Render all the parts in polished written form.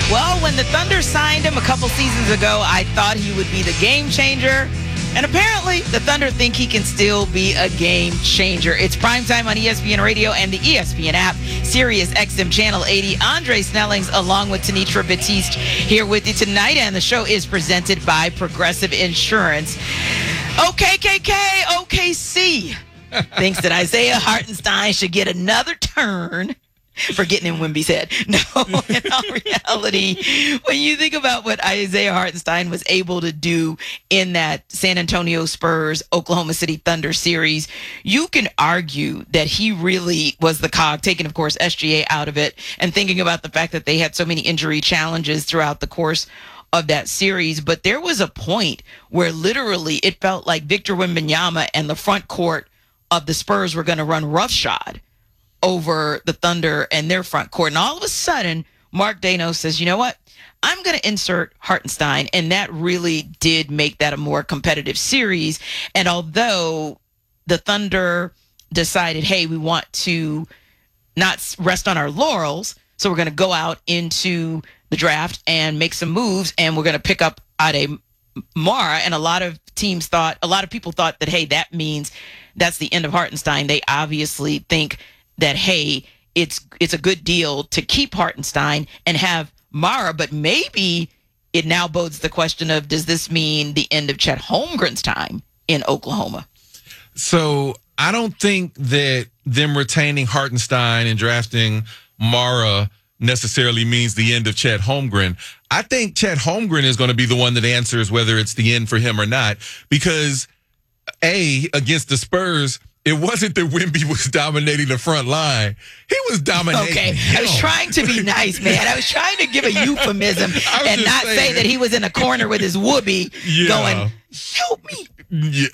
Well, when the Thunder signed him a couple seasons ago, I thought he would be the game changer. And apparently, the Thunder think he can still be a game changer. It's primetime on ESPN Radio and the ESPN app, Sirius XM Channel 80. Andre Snellings along with Tanitra Batiste here with you tonight. And the show is presented by Progressive Insurance. OKKK, OKC thinks that Isaiah Hartenstein should get another turn for getting in Wemby's head. No, in all reality, when you think about what Isaiah Hartenstein was able to do in that San Antonio Spurs, Oklahoma City Thunder series, you can argue that he really was the cog, taking, of course, SGA out of it, and thinking about the fact that they had so many injury challenges throughout the course of that series. But there was a point where literally it felt like Victor Wembanyama and the front court of the Spurs were going to run roughshod over the Thunder and their front court. And all of a sudden, Mark Daigneault says, you know what? I'm going to insert Hartenstein. And that really did make that a more competitive series. And although the Thunder decided, hey, we want to not rest on our laurels, so we're going to go out into the draft and make some moves, and we're going to pick up Ade Mara. And a lot of people thought that, hey, that means that's the end of Hartenstein. They obviously think that, hey, it's a good deal to keep Hartenstein and have Mara, but maybe it now bodes the question of, does this mean the end of Chet Holmgren's time in Oklahoma? So I don't think that them retaining Hartenstein and drafting Mara necessarily means the end of Chet Holmgren. I think Chet Holmgren is going to be the one that answers whether it's the end for him or not, because against the Spurs, it wasn't that Wemby was dominating the front line. He was dominating. Okay, I was trying to be nice, man. I was trying to give a euphemism and not say that he was in a corner with his whoopee going, help me. Yeah.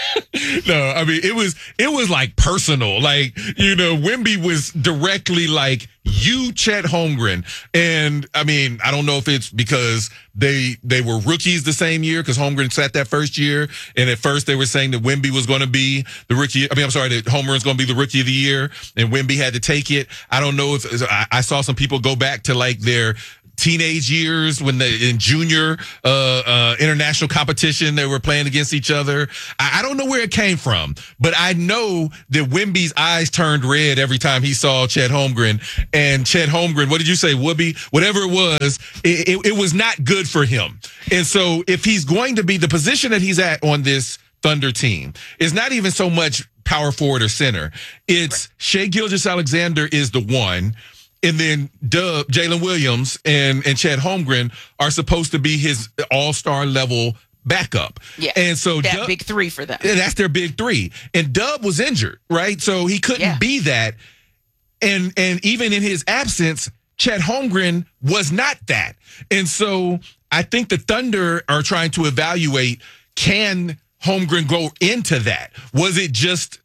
No, I mean, it was like personal. Like, Wemby was directly like, you, Chet Holmgren. And I mean, I don't know if it's because they were rookies the same year, because Holmgren sat that first year. And at first they were saying that Wemby was going to be the rookie. That Holmgren's going to be the rookie of the year, and Wemby had to take it. I don't know if I saw some people go back to like their teenage years when in junior international competition they were playing against each other. I don't know where it came from, but I know that Wemby's eyes turned red every time he saw Chet Holmgren. And Chet Holmgren, what did you say, Whoopi? Whatever it was, it was not good for him. And so if he's going to be the position that he's at on this Thunder team, is not even so much power forward or center. It's Shai Gilgeous-Alexander is the one. And then Jalen Williams and Chet Holmgren are supposed to be his all-star level backup. Yeah. And so that big three for them. That's their big three. And Dub was injured, right? So he couldn't be that. And even in his absence, Chet Holmgren was not that. And so I think the Thunder are trying to evaluate, can Holmgren go into that? Was it just,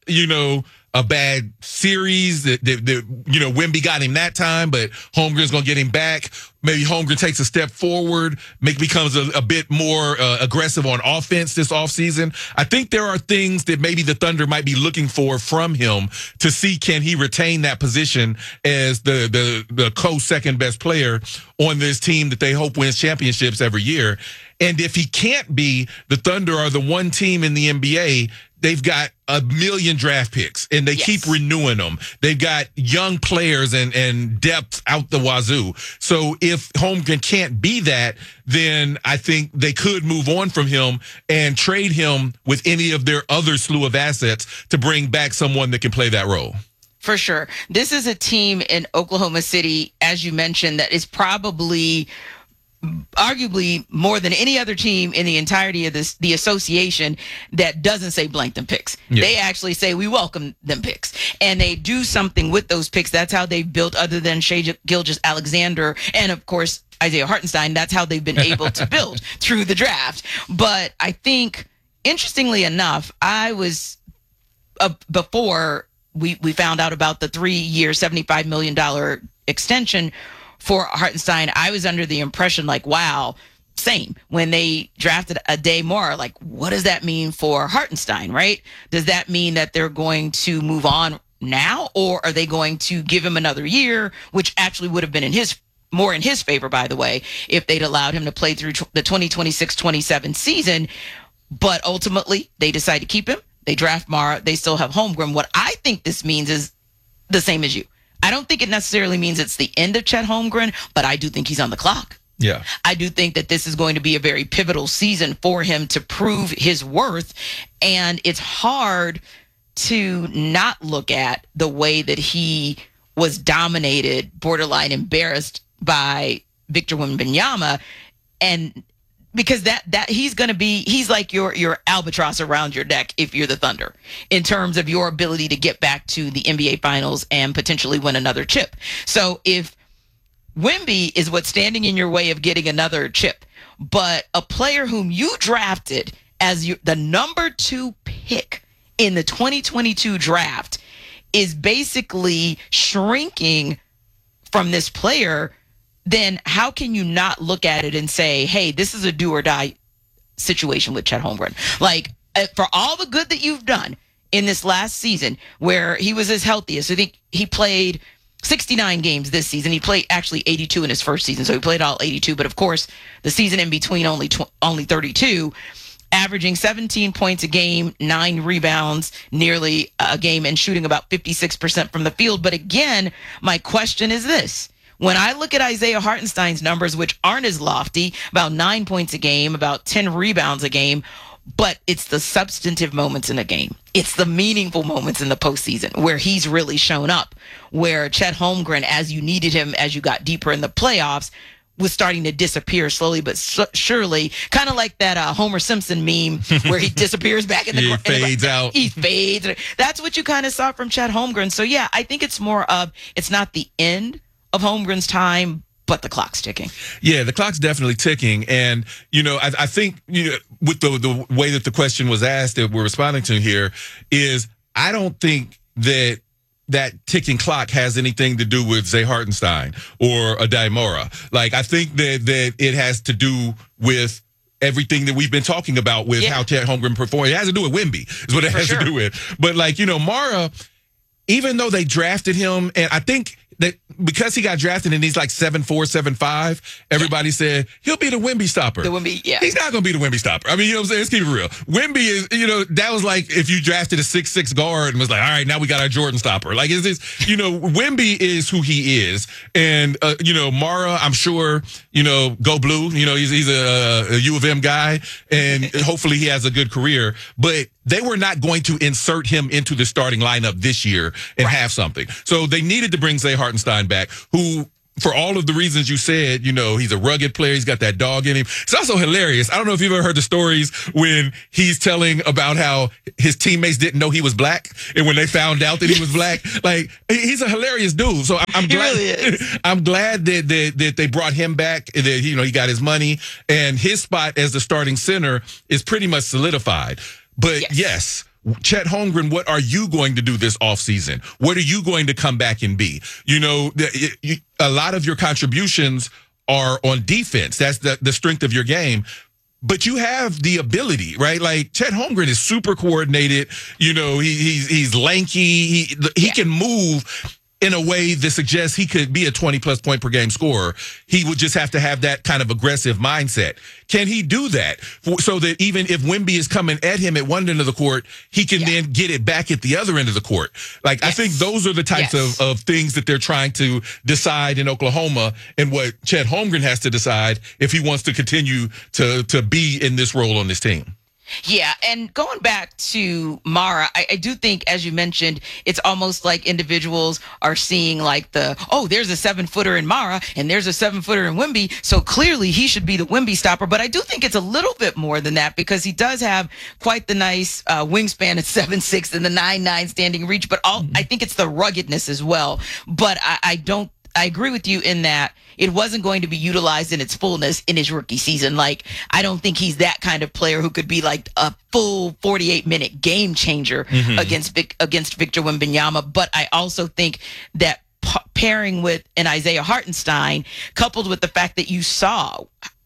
a bad series that Wemby got him that time, but Holmgren's going to get him back? Maybe Holmgren takes a step forward, becomes a bit more aggressive on offense this offseason. I think there are things that maybe the Thunder might be looking for from him to see, can he retain that position as the co-second best player on this team that they hope wins championships every year. And if he can't be, the Thunder are the one team in the NBA, they've got 1 million draft picks, and they keep renewing them. They've got young players and depth out the wazoo. So if Holmgren can't be that, then I think they could move on from him and trade him with any of their other slew of assets to bring back someone that can play that role. For sure. This is a team in Oklahoma City, as you mentioned, that is probably arguably more than any other team in the entirety of the association that doesn't say blank them picks. They actually say we welcome them picks, and they do something with those picks. That's how they've built, other than Shai Gilgeous-Alexander and of course Isaiah Hartenstein. That's how they've been able to build through the draft. But I think, interestingly enough, I was before we found out about the 3-year $75 million extension for Hartenstein, I was under the impression, like, wow, same. When they drafted Ade Mara, like, what does that mean for Hartenstein, right? Does that mean that they're going to move on now, or are they going to give him another year, which actually would have been in his more in his favor, by the way, if they'd allowed him to play through the 2026-27 season. But ultimately, they decide to keep him. They draft Mara. They still have Holmgren. What I think this means is the same as you. I don't think it necessarily means it's the end of Chet Holmgren, but I do think he's on the clock. Yeah. I do think that this is going to be a very pivotal season for him to prove his worth. And it's hard to not look at the way that he was dominated, borderline embarrassed by Victor Wembanyama. And because that he's going to be, he's like your albatross around your neck if you're the Thunder in terms of your ability to get back to the NBA Finals and potentially win another chip. So if Wemby is what's standing in your way of getting another chip, but a player whom you drafted as the number 2 pick in the 2022 draft is basically shrinking from this player, then how can you not look at it and say, hey, this is a do or die situation with Chet Holmgren? Like, for all the good that you've done in this last season where he was his healthiest, I think he played 69 games this season. He played actually 82 in his first season, so he played all 82. But of course, the season in between only 32, averaging 17 points a game, 9 rebounds nearly a game, and shooting about 56% from the field. But again, my question is this. When I look at Isaiah Hartenstein's numbers, which aren't as lofty, about 9 points a game, about 10 rebounds a game, but it's the substantive moments in a game. It's the meaningful moments in the postseason where he's really shown up, where Chet Holmgren, as you needed him as you got deeper in the playoffs, was starting to disappear slowly but surely, kind of like that Homer Simpson meme where he disappears back in the he fades out. He fades. That's what you kind of saw from Chet Holmgren. So yeah, I think it's more of, it's not the end of Holmgren's time, but the clock's ticking. Yeah, the clock's definitely ticking. And, I think, with the way that the question was asked that we're responding to here is, I don't think that ticking clock has anything to do with Zay Hartenstein or Adai Mora. Like, I think that it has to do with everything that we've been talking about with how Chet Holmgren performed. It has to do with Wemby is what it has to do with. But Mara, even though they drafted him, and I think that because he got drafted and he's like 7'4", 7'5", everybody said he'll be the Wemby stopper. The Wemby, yeah. He's not going to be the Wemby stopper. I mean, you know what I'm saying? Let's keep it real. Wemby is, that was like if you drafted a 6'6" guard and was like, all right, now we got our Jordan stopper. Like, is this, Wemby is who he is. And, Mara, I'm sure, go blue. He's a U of M guy, and hopefully he has a good career. But they were not going to insert him into the starting lineup this year and have something. So they needed to bring Zay Hartenstein back, who, for all of the reasons you said, he's a rugged player. He's got that dog in him. It's also hilarious. I don't know if you've ever heard the stories when he's telling about how his teammates didn't know he was black, and when they found out that he was black, like, he's a hilarious dude. So I'm glad. He really is. I'm glad that they brought him back. That he got his money, and his spot as the starting center is pretty much solidified. But yes, Chet Holmgren, what are you going to do this offseason? What are you going to come back and be? A lot of your contributions are on defense. That's the strength of your game. But you have the ability, right? Like, Chet Holmgren is super coordinated. He's lanky. He can move in a way that suggests he could be a 20-plus point per game scorer. He would just have to have that kind of aggressive mindset. Can he do that so that even if Wemby is coming at him at one end of the court, he can then get it back at the other end of the court? Like, I think those are the types of things that they're trying to decide in Oklahoma, and what Chet Holmgren has to decide if he wants to continue to be in this role on this team. Yeah, and going back to Mara, I do think, as you mentioned, it's almost like individuals are seeing like there's a 7-footer in Mara and there's a 7-footer in Wemby, so clearly he should be the Wemby stopper. But I do think it's a little bit more than that, because he does have quite the nice wingspan at 7'6" and the 9'9" standing reach. But I think it's the ruggedness as well. But I agree with you in that it wasn't going to be utilized in its fullness in his rookie season. Like, I don't think he's that kind of player who could be like a full 48-minute game changer against Victor Wembanyama. But I also think that pairing with an Isaiah Hartenstein, coupled with the fact that you saw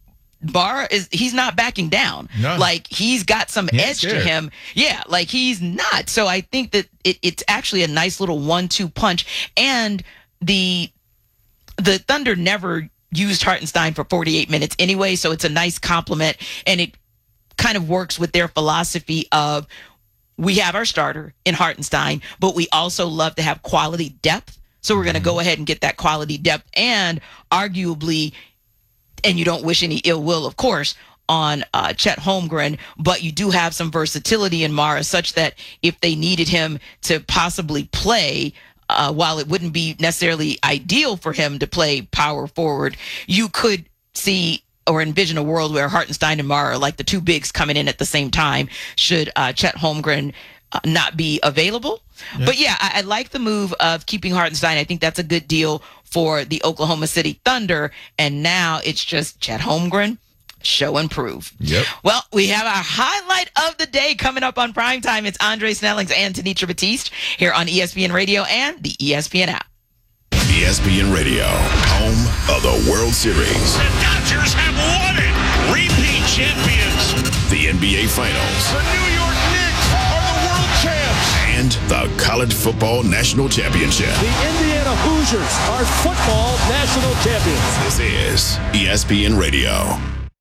he's not backing down. No. Like, he's got some edge to him. Yeah, like, he's not. So I think that it's actually a nice little 1-2 punch. And the Thunder never used Hartenstein for 48 minutes anyway, so it's a nice compliment, and it kind of works with their philosophy of we have our starter in Hartenstein, but we also love to have quality depth. So we're going to go ahead and get that quality depth, and arguably, and you don't wish any ill will, of course, on Chet Holmgren, but you do have some versatility in Mara such that if they needed him to possibly play, while it wouldn't be necessarily ideal for him to play power forward, you could see or envision a world where Hartenstein and Mara are like the two bigs coming in at the same time should Chet Holmgren not be available. Yeah. But yeah, I like the move of keeping Hartenstein. I think that's a good deal for the Oklahoma City Thunder. And now it's just Chet Holmgren, show and prove. Yep. Well, we have our highlight of the day coming up on Primetime. It's Andre Snellings and Tanitra Batiste here on ESPN Radio and the ESPN app. ESPN Radio, home of the World Series. The Dodgers have won it. Repeat champions. The NBA Finals. The New York Knicks are the world champs. And the College Football National Championship. The Indiana Hoosiers are football national champions. This is ESPN Radio.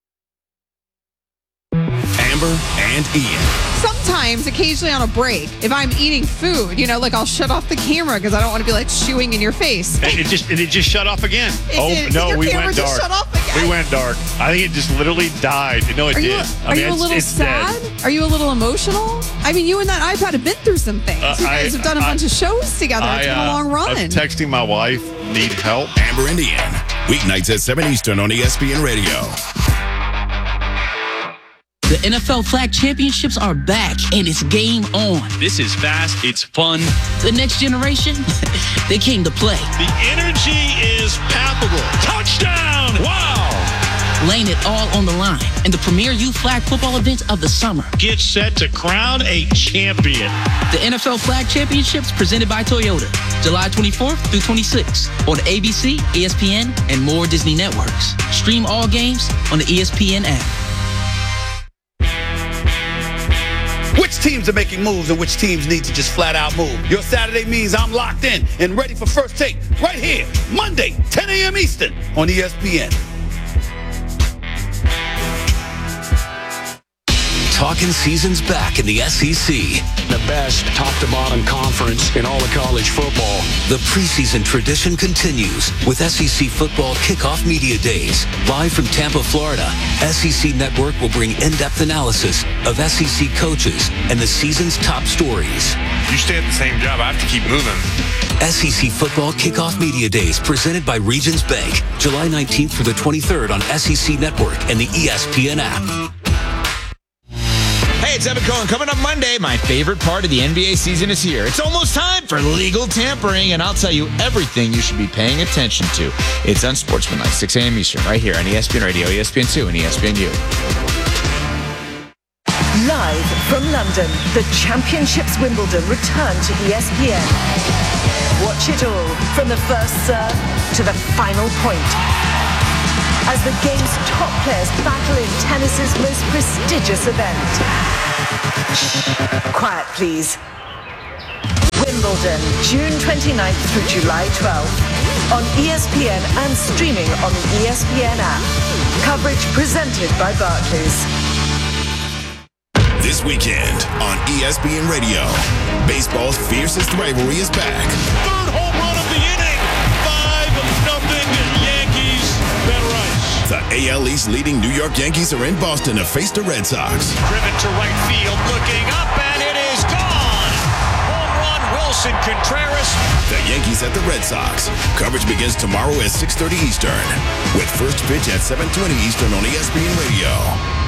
Amber and Ian. Sometimes, occasionally on a break, if I'm eating food, like I'll shut off the camera because I don't want to be like chewing in your face. And it just shut off again. We went dark. Shut off again. We went dark. I think it just literally died. No, it did. Are you a little sad? Dead. Are you a little emotional? I mean, you and that iPad have been through some things. You guys have done a bunch of shows together. It's been a long run. I'm texting my wife, need help. Amber and Ian, weeknights at 7 Eastern on ESPN Radio. The NFL Flag Championships are back, and it's game on. This is fast. It's fun. The next generation, they came to play. The energy is palpable. Touchdown! Wow! Laying it all on the line in the premier youth flag football event of the summer. Get set to crown a champion. The NFL Flag Championships presented by Toyota, July 24th through 26th on ABC, ESPN, and more Disney networks. Stream all games on the ESPN app. Which teams are making moves and which teams need to just flat out move? Your Saturday means I'm locked in and ready for First Take right here, Monday, 10 a.m. Eastern on ESPN. Talking season's back in the SEC. The best top-to-bottom conference in all of college football. The preseason tradition continues with SEC Football Kickoff Media Days. Live from Tampa, Florida, SEC Network will bring in-depth analysis of SEC coaches and the season's top stories. You stay at the same job, I have to keep moving. SEC Football Kickoff Media Days presented by Regions Bank, July 19th through the 23rd on SEC Network and the ESPN app. Hey, it's Evan Cohen. Coming up Monday, my favorite part of the NBA season is here. It's almost time for legal tampering, and I'll tell you everything you should be paying attention to. It's Unsportsmanlike, 6 a.m. Eastern, right here on ESPN Radio, ESPN2, and ESPNU. Live from London, the Championships Wimbledon return to ESPN. Watch it all from the first serve to the final point, as the game's top players battle in tennis's most prestigious event. Quiet, please. Wimbledon, June 29th through July 12th. On ESPN and streaming on the ESPN app. Coverage presented by Barclays. This weekend on ESPN Radio, baseball's fiercest rivalry is back. Third home run of the inning. 5-0 Yankees. Better ice. The AL East leading New York Yankees are in Boston to face the Red Sox. Driven to right field, looking up, and it is gone. Home run, Wilson Contreras. The Yankees at the Red Sox. Coverage begins tomorrow at 6:30 Eastern, with first pitch at 7:20 Eastern on ESPN Radio.